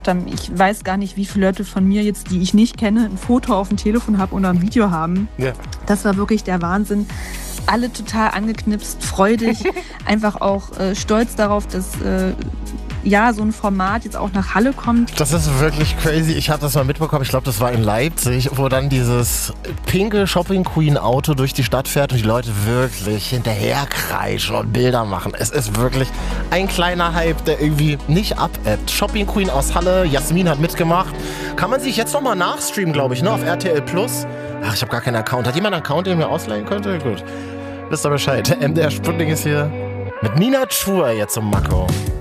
haben. Ich weiß gar nicht, wie viele Leute von mir jetzt, die ich nicht kenne, ein Foto auf dem Telefon haben oder ein Video haben. Ja. Das war wirklich der Wahnsinn. Alle total angeknipst, freudig, einfach auch stolz darauf, dass so ein Format jetzt auch nach Halle kommt. Das ist wirklich crazy. Ich habe das mal mitbekommen. Ich glaube, das war in Leipzig, wo dann dieses pinke Shopping Queen Auto durch die Stadt fährt und die Leute wirklich hinterher kreischen und Bilder machen. Es ist wirklich ein kleiner Hype, der irgendwie nicht abebbt. Shopping Queen aus Halle, Jasmin hat mitgemacht. Kann man sich jetzt nochmal nachstreamen, glaube ich, ne, auf RTL Plus. Ach, ich habe gar keinen Account. Hat jemand einen Account, den mir ausleihen könnte? Gut. Wisst ihr Bescheid. Der MDR Sputnik ist hier mit Nina Tschur jetzt im Makro.